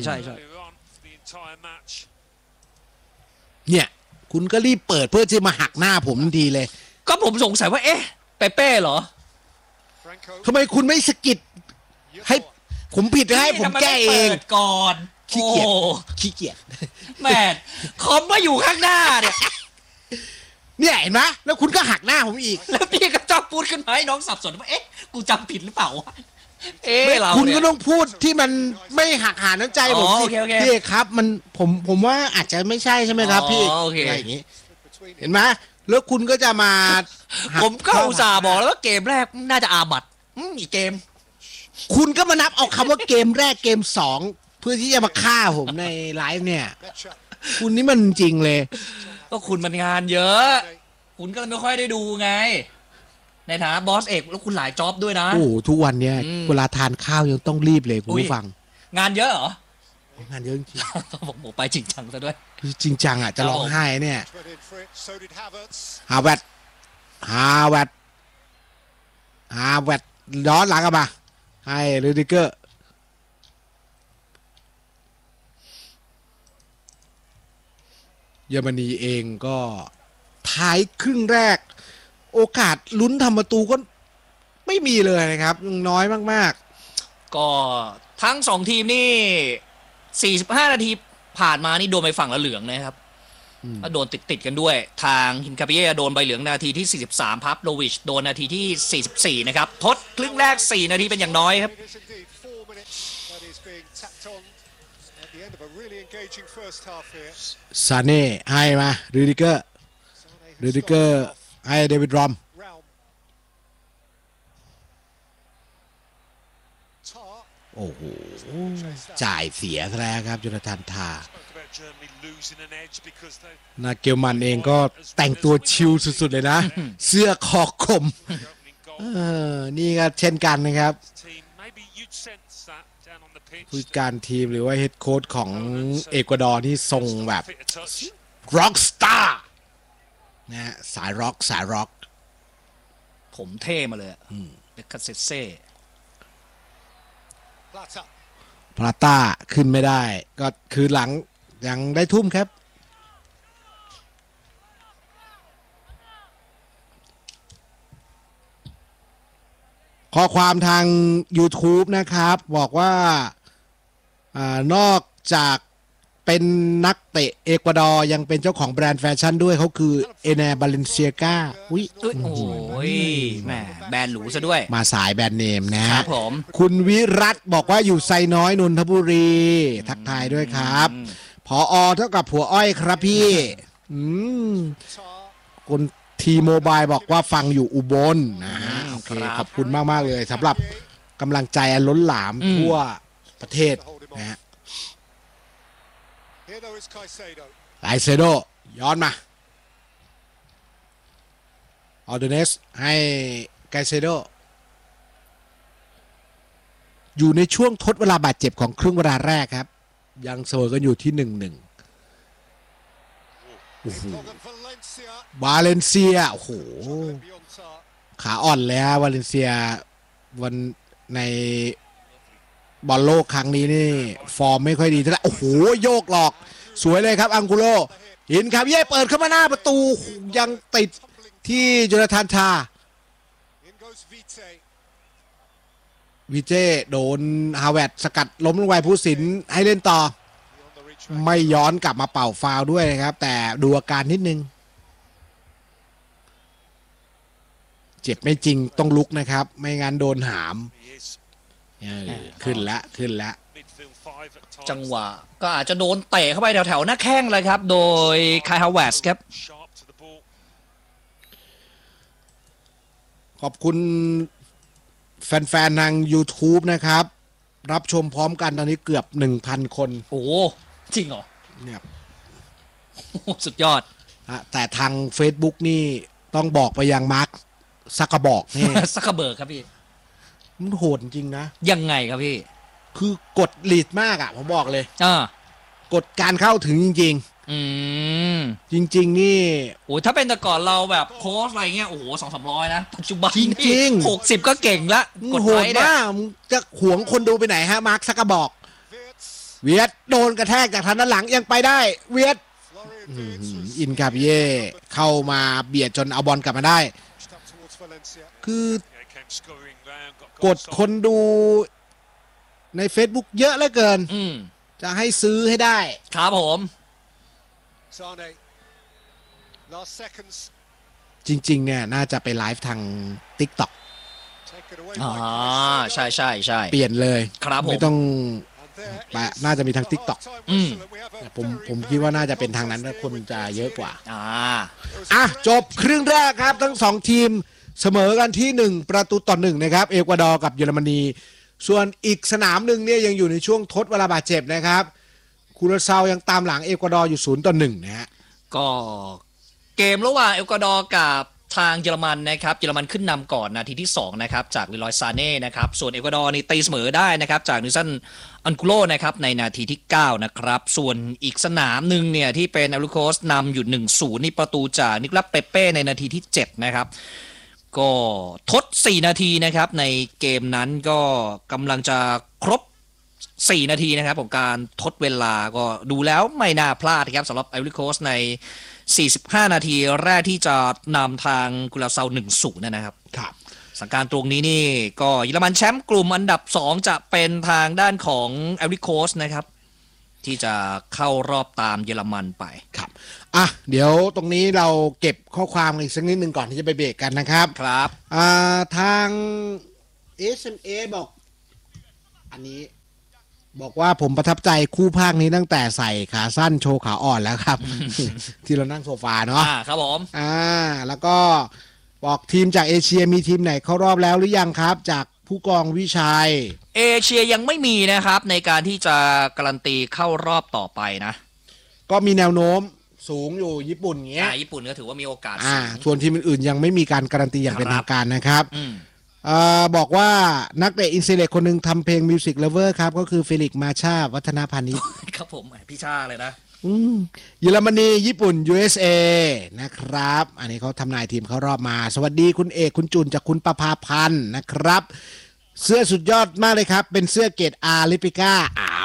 เนี่ยคุณก็รีบเปิดเพื่อจะมาหักหน้าผมทันทีเลยก็ผมสงสัยว่าเอ๊ะเปเป้เหรอทำไมคุณไม่สกิดให้ผมผิดให้ผมแก้เองก่อนขี้เกียจแม่คอมมาอยู่ข้างหน้าเนี่ยเห็นไหมแล้วคุณก็หักหน้าผมอีกแล้วพี่ก็จ้องพูดขึ้นมาให้น้องสับสนว่าเอ๊ะกูจำผิดหรือเปล่าเราคุณก็ต้องพูดที่มันไม่หักหาน้ำใจผมสิพี่ครับมันผมว่าอาจจะไม่ใช่ใช่ไหมครับพี่อะไรอย่างนี้เห็นไหมแล้วคุณก็จะมาผมก็อุตส่าห์บอกแล้วว่าเกมแรกน่าจะอาบัตอีกเกมคุณก็มานับเอาคำว่าเกมแรกเกม2เพื่อที่จะมาฆ่าผมในไลฟ์เนี่ยคุณนี่มันจริงเลยก็คุณมันงานเยอะคุณก็ไม่ค่อยได้ดูไงในฐานะบอสเอกแล้วคุณหลายจ็อบด้วยนะโอ้ทุกวันเนี้ยเวลาทานข้าวยังต้องรีบเลยคุณผู้ฟังงานเยอะเหรองานเยอะจริงผมไปจริงจังซะด้วยจริงจังอ่ะจะร้องไห้เนี่ยฮาเวตย้อนหลังกันมาให้ลูดิเกอร์เยอรมนีเองก็ท้ายครึ่งแรกโอกาสลุ้นทำประตูก็ไม่มีเลยนะครับน้อยมากๆก็ทั้ง2ทีมนี่45 นาทีผ่านมานี่โดนไปฝั่งละเหลืองนะครับก็โดนติดกันด้วยทางฮินคาเบียโดนใบเหลืองนาทีที่ 43พับโลวิชโดนนาทีที่ 44นะครับทดครึ่งแรก4นาทีเป็นอย่างน้อยครับซาเน่ให้มารูดิเกอร์ให้เดวิดรอมโอ้โหจ่ายเสียซะแล้วครับโจนาธานทานาเกลมันเองก็แต่งตัวชิลสุดๆเลยนะ เสื้อคอคมนี่ก็เช่นกันนะครับผู้จัดการทีมหรือว่าเฮดโค้ชของเอกวาดอร์ที่ทรงแบบร็อกสตาร์นะสายร็อกผมเท่มาเลยเบคคาเซเซ่พลาต้าขึ้นไม่ได้ก็คือหลังยังได้ทุ่มครับข้อความทาง YouTube นะครับบอกว่านอกจากเป็นนักเตะเอกวาดอร์ยังเป็นเจ้าของแบรนด์แฟชั่นด้วยเขาคือเอเนบาเลนเซียกาอุ้ยโอ้โหแหมแบรนด์หรูซะด้วยมาสายแบรนด์เนมนะครับผมคุณวิรัตบอกว่าอยู่ไซน้อยนนทบุรีทักทายด้วยครับผอ.เท่ากับผัวอ้อยครับพี่คุณทีโมบายบอกว่าฟังอยู่อุบลนะฮะโอเคขอบคุณมากๆเลยสำหรับกำลังใจอันล้นหลามทั่วประเทศนะฮะไลเซโดย้อนมาออเดเนสให้ไกเซโดอยู่ในช่วงทดเวลาบาดเจ็บของครึ่งเวลาแรกครับยังเสมอกันอยู่ที่ 1-1 โอ้โหวาเลนเซียโอ้โหขาอ่อนแล้ววาเลนเซียวันในบอลโลกครั้งนี้นี่ฟอร์มไม่ค่อยดีเท่าไหร่โอ้โหโยกหลอกสวยเลยครับอังกุโลหินครับเย่เปิดเข้ามาหน้าประตูยังติดที่โจนาธานทาวิเจโดนฮาเวิร์ดสกัดล้มลงไปผู้สินให้เล่นต่อไม่ย้อนกลับมาเป่าฟาวด้วยนะครับแต่ดูอาการนิดนึงเจ็บไม่จริงต้องลุกนะครับไม่งั้นโดนหามขึ้นแล้วจังหวะก็อาจจะโดนเตะเข้าไปแถวๆหน้าแข้งเลยครับโดยคายฮาวเวิร์ดครับขอบคุณแฟนๆทาง YouTube นะครับรับชมพร้อมกันตอนนี้เกือบ 1,000 คนโอ้จริงเหรอเนี่ยสุดยอดแต่ทาง Facebook นี่ต้องบอกไปยังมาร์คซักกระบอกนี่ซักกระเบิกครับพี่มันโหดจริงนะยังไงครับพี่คือกดลีดมากอ่ะผมบอกเลยกดการเข้าถึงจริงๆจริงๆนี่โอ้ถ้าเป็นแต่ก่อนเราแบบโพสอะไรเงี้ยโอ้โห200-300นะปัจจุบันจริง 60ก็เก่งละกดโหดมากจะหวงคนดูไปไหนฮะมาร์คซักกระบอกเวียดโดนกระแทกจากทางด้านหลังยังไปได้เวียดอินคาเย่เข้ามาเบียดจนเอาบอลกลับมาได้คือกดคนดูใน Facebook เยอะเหลือเกินจะให้ซื้อให้ได้ครับผมจริงๆเนี่ยน่าจะไปไลฟ์ทาง TikTok ใช่เปลี่ยนเลยครับผมไม่ต้องน่าจะมีทาง TikTok ผมคิดว่าน่าจะเป็นทางนั้นแล้วคนจะเยอะกว่าจบครึ่งแรกครับทั้ง2ทีมเสมอกันที่1-1นะครับเอกวาดอร์กับเยอรมนีส่วนอีกสนามหนึ่งเนี่ยยังอยู่ในช่วงทดเวลาบาดเจ็บนะครับคูราซาวยังตามหลังเอกวาดอร์อยู่0-1นะฮะก็เกมระหว่างเอกวาดอร์กับทางเยอรมันนะครับเยอรมันขึ้นนำก่อนนาทีที่2นะครับจากลิลอยซาเน่นะครับส่วนเอกวาดอร์นี่ตีเสมอได้นะครับจากนิซันอันกุโลนะครับในนาทีที่9นะครับส่วนอีกสนามหนึ่งเนี่ยที่เป็นอัลลูโคสนำอยู่ 1-0 นี่ประตูจากนิคลัสเปเป้ในนาทีที่7นะครับก็ทด4นาทีนะครับในเกมนั้นก็กำลังจะครบ4นาทีนะครับของการทดเวลาก็ดูแล้วไม่น่าพลาดครับสำหรับไอวอรี่โคสต์ใน45นาทีแรกที่จะนำทางกุราซาว 1-0 นะครับสถานการณ์ตรงนี้นี่ก็เยอรมันแชมป์กลุ่มอันดับ2จะเป็นทางด้านของไอวอรี่โคสต์นะครับที่จะเข้ารอบตามเยอรมันไปครับอ่ะเดี๋ยวตรงนี้เราเก็บข้อความอีกสักนิดหนึ่งก่อนที่จะไปเบรกกันนะครับครับทาง SMA บอกอันนี้บอกว่าผมประทับใจคู่ภาคนี้ตั้งแต่ใส่ขาสั้นโชว์ขาอ่อนแล้วครับ ที่เรานั่งโซฟาเนาะครับผมแล้วก็บอกทีมจากเอเชียมีทีมไหนเข้ารอบแล้วหรือยังครับจากผู้กองวิชัยเอเชียยังไม่มีนะครับในการที่จะการันตีเข้ารอบต่อไปนะก็มีแนวโน้มสูงอยู่ญี่ปุ่นเงี้ยญี่ปุ่นก็ถือว่ามีโอกาสสูงส่วนทีมอื่นๆยังไม่มีการการันตีอย่างเป็นทางการนะครับบอกว่านักเตะอินเซเล็กคนหนึ่งทำเพลง Music Lover ครับก็คือเฟลิกซ์มาชาวัฒนพานิชครับผมพี่ชาเลยนะเยอรมนีญี่ปุ่น USA นะครับอันนี้เขาทำนายทีมเขารอบมาสวัสดีคุณเอกคุณจุนจากคุณประภาพันธ์นะครับเสื้อสุดยอดมากเลยครับเป็นเสื้อเกรด R ลิปิก้า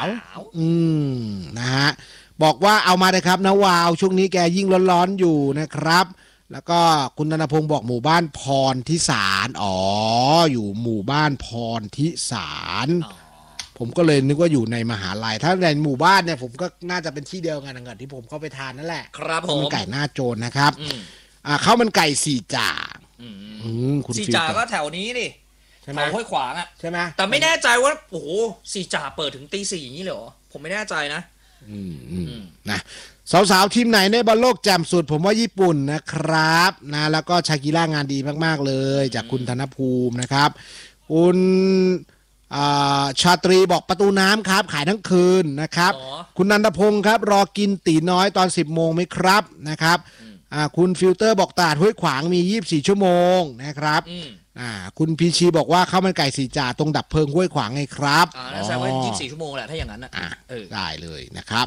นะฮะบอกว่าเอามาเลยครับนะวาวช่วงนี้แกยิ่งร้อนๆอยู่นะครับแล้วก็คุณธนพงศ์บอกหมู่บ้านพรทิสารอยู่หมู่บ้านพรทิสารผมก็เลยนึกว่าอยู่ในมหาลัยถ้าในหมู่บ้านเนี่ยผมก็น่าจะเป็นที่เดียวกันกับที่ผมเข้าไปทานนั่นแหละครับผมไก่หน้าโจรนะครับข้าวมันไก่สี่จ่าคุณสี่จ่าก็แถวนี้นี่แถวห้วยขวางอ่ะใช่ไหมแต่ไม่แน่ใจว่าโอ้โหสี่จ่าเปิดถึงตี 4อย่างนี้เลยเหรอผมไม่แน่ใจนะนะสาวๆทีมไหนในบอลโลกแจ่มสุดผมว่าญี่ปุ่นนะครับนะแล้วก็ชากิร่างานดีมากๆเลยจากคุณธนภูมินะครับคุณชาตรีบอกประตูน้ำครับขายทั้งคืนนะครับคุณนันทพงศ์ครับรอกินตีน้อยตอน 10 โมงไหมครับนะครับคุณฟิลเตอร์บอกตลาดห้วยขวางมี24ชั่วโมงนะครับคุณพีชีบอกว่าข้าวมันไก่สีจ่าตรงดับเพลิงห้วยขวางไงครับแสดงว่า24ชั่วโมงแหละถ้าอย่างนั้นได้เลยนะครับ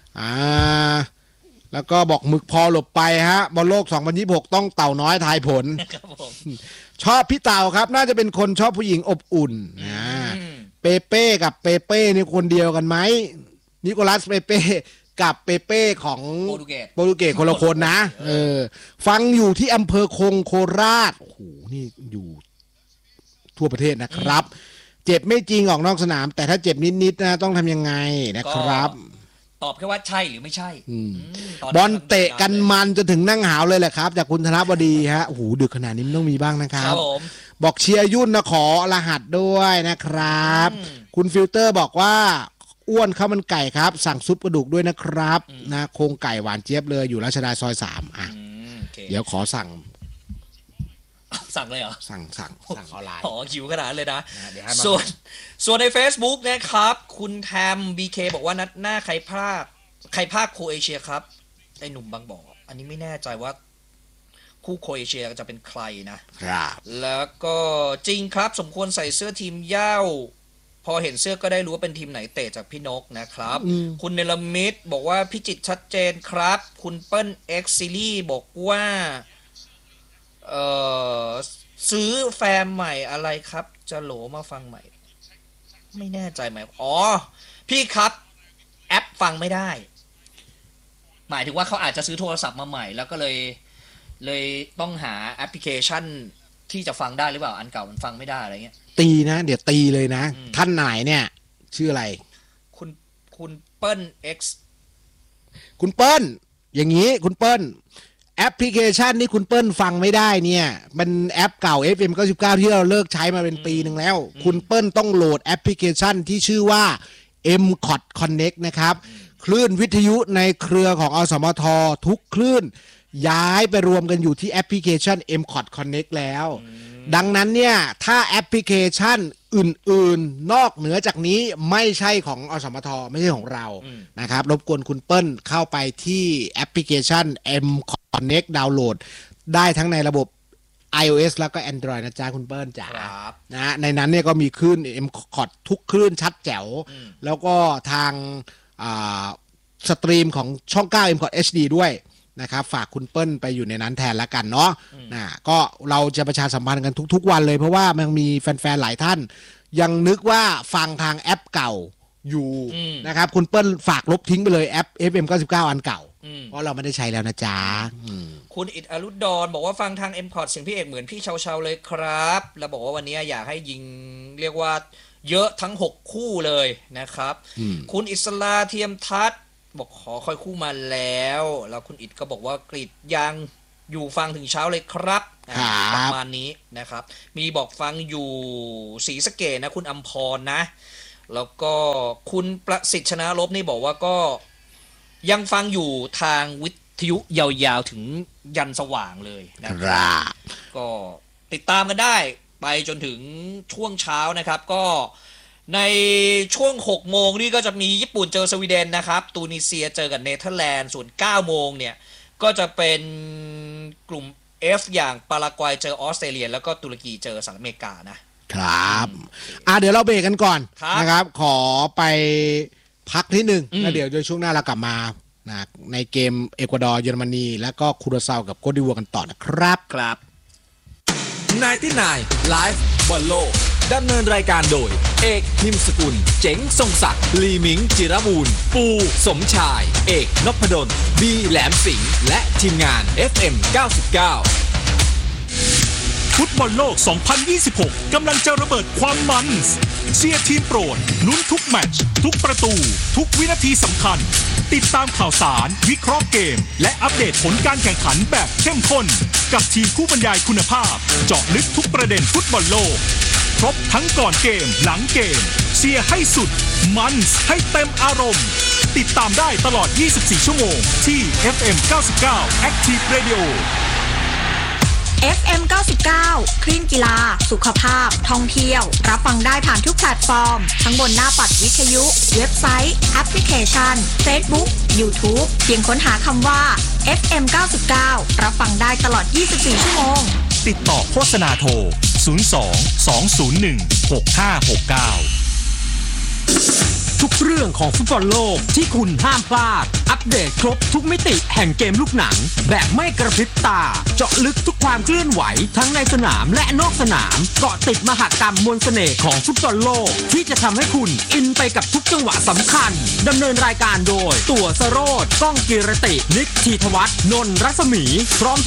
แล้วก็บอกหมึกพอหลบไปฮะบอลโลก2026ต้องเต่าน้อยทายผลชอบพี่เต่าครับน่าจะเป็นคนชอบผู้หญิงอบอุ่นเปเป้กับเปเป้นี่คนเดียวกันไหมนิโคลัสเปเป้กับเปเป้ของโปรตุเกสคนละคนนะฟังอยู่ที่อำเภอคงโคราชโอ้โหนี่อยู่ทั่วประเทศนะครับเจ็บไม่จริงออกนอกสนามแต่ถ้าเจ็บนิดๆนะต้องทำยังไงนะครับตอบแค่ว่าใช่หรือไม่ใช่บอลเตะกันมันจนถึงนั่งหาวเลยแหละครับจากคุณธนบดีฮะโอ้โหดึกขนาดนี้มันต้องมีบ้างนะครับบอกเชียร์ยุ่นนะขอรหัสด้วยนะครับคุณฟิลเตอร์บอกว่าอ้วนข้าวมันไก่ครับสั่งซุปกระดูกด้วยนะครับนะโครงไก่หวานเจี๊ยบเลยอยู่รัชดาซอย3เดี๋ยวขอสั่งเลยเหรอสั่งออนไลน์หิวขนาดเลยนะส่วนใน Facebook นะครับคุณแทม BK บอกว่านัดหน้าใครภาคโครเอเชียครับไอ้หนุ่มบางบ่ออันนี้ไม่แน่ใจว่าคู่โครเอเชียจะเป็นใครนะครับแล้วก็จริงครับสมควรใส่เสื้อทีมเหย้าพอเห็นเสื้อก็ได้รู้ว่าเป็นทีมไหนเตะจากพี่นกนะครับคุณเนลมิดบอกว่าพิจิตรชัดเจนครับคุณเปิ้ลเอ็กซิลี่บอกว่าซื้อแฟมใหม่อะไรครับจะโหลมาฟังใหม่ไม่แน่ใจไหมพี่ครับแอปฟังไม่ได้หมายถึงว่าเขาอาจจะซื้อโทรศัพท์มาใหม่แล้วก็เลยต้องหาแอปพลิเคชันที่จะฟังได้หรือเปล่าอันเก่ามันฟังไม่ได้อะไรเงี้ยตีนะเดี๋ยวตีเลยนะท่านไหนเนี่ยชื่ออะไรคุณเปิ้ล X คุณเปิ้ลอย่างนี้คุณเปิ้ลแอปพลิเคชันที่คุณเปิ้ลฟังไม่ได้เนี่ยมันแอปเก่า FM 99ที่เราเลิกใช้มาเป็นปีหนึ่งแล้วคุณเปิ้ลต้องโหลดแอปพลิเคชันที่ชื่อว่า MCOT Connect นะครับคลื่นวิทยุในเครือของอสมททุกคลื่นย้ายไปรวมกันอยู่ที่แอปพลิเคชัน MCOT Connect แล้วดังนั้นเนี่ยถ้าแอปพลิเคชันอื่นๆนอกเหนือจากนี้ไม่ใช่ของอสมทไม่ใช่ของเรานะครับรบกวนคุณเปิ้ลเข้าไปที่แอปพลิเคชัน MConnect ดาวน์โหลดได้ทั้งในระบบ iOS แล้วก็ Android นะจ๊ะคุณเปิ้ลจ๋านะในนั้นเนี่ยก็มีคลื่น MCOT ทุกคลื่นชัดแจ๋วแล้วก็ทางสตรีมของช่อง9 MCOT HD ด้วยนะครับฝากคุณเปิ้ลไปอยู่ในนั้นแทนละกันเนาะก็เราจะประชาสัมพันธ์กันทุกๆวันเลยเพราะว่ามันมีแฟนๆหลายท่านยังนึกว่าฟังทางแอปเก่าอยู่นะครับคุณเปิ้ลฝากลบทิ้งไปเลยแอป FM 99อันเก่าเพราะเราไม่ได้ใช้แล้วนะจ๊ะคุณอิดอรุดรบอกว่าฟังทาง M-Port เสียงพี่เอกเหมือนพี่เชาๆเลยครับแล้วบอกว่าวันนี้อยากให้ยิงเรียกว่าเยอะทั้ง6คู่เลยนะครับคุณอิสลาเทียมทัศน์บอกขอค่อยคู่มาแล้วคุณอิดก็บอกว่ากรีดยางอยู่ฟังถึงเช้าเลยครับประมาณนี้นะครับมีบอกฟังอยู่ศรีสะเกษนะคุณอัมพรนะแล้วก็คุณประสิทธิ์ชนะลบนี่บอกว่าก็ยังฟังอยู่ทางวิทยุยาวๆถึงยันสว่างเลยนะครับก็ติดตามกันได้ไปจนถึงช่วงเช้านะครับก็ในช่วง6โมงนี่ก็จะมีญี่ปุ่นเจอสวีเดนนะครับตูนิเซียเจอกับเนเธอร์แลนด์ส่วน9โมงเนี่ยก็จะเป็นกลุ่ม F อย่างปารากวัยเจอออสเตรเลียแล้วก็ตุรกีเจอสหรัฐอเมริกานะครับเดี๋ยวเราเบรกกันก่อนนะครับขอไปพักนิดนึงแล้วเดี๋ยวในช่วงหน้าเรากลับมาในเกมเอกวาดอร์เยอรมนีแล้วก็คูราซาวกับโคตดิวัวกันต่อนะครับ 99 ไลฟ์บอลโลกดำเนินรายการโดยเอกพิมพ์สกุลเจ๋งทรงศักดิ์ลีมิงจิรบูรณ์ปูสมชายเอกนพดลบีแหลมสิงห์และทีมงาน FM 99 ฟุตบอลโลก 2026 กำลังจะระเบิดความมันเชียร์ทีมโปรดลุ้นทุกแมตช์ทุกประตูทุกวินาทีสำคัญติดตามข่าวสารวิเคราะห์เกมและอัปเดตผลการแข่งขันแบบเข้มข้นกับทีมผู้บรรยายคุณภาพเจาะลึกทุกประเด็นฟุตบอลโลกครบทั้งก่อนเกมหลังเกมเชียร์ให้สุดมันให้เต็มอารมณ์ติดตามได้ตลอด 24 ชั่วโมงที่ FM 99 Active Radio FM 99 คลื่นกีฬาสุขภาพท่องเที่ยวรับฟังได้ผ่านทุกแพลตฟอร์มทั้งบนหน้าปัดวิทยุเว็บไซต์แอปพลิเคชัน Facebook YouTube เพียงค้นหาคำว่า FM 99รับฟังได้ตลอด 24 ชั่วโมงติดต่อโฆษณาโทร 02 201 6569 ทุกเรื่องของฟุตบอลโลกที่คุณห้ามพลาดอัปเดตครบทุกมิติแห่งเกมลูกหนังแบบไม่กระพริบตาเจาะลึกทุกความเคลื่อนไหวทั้งในสนามและนอกสนามเกาะติดมหกรรมมวลเสน่ห์ของฟุตบอลโลกที่จะทำให้คุณอินไปกับทุกจังหวะสำคัญดำเนินรายการโดยตั๋วสโรจน์ก้องกีรตินิกธีธวัฒน์นนท์รัศมีพร้อม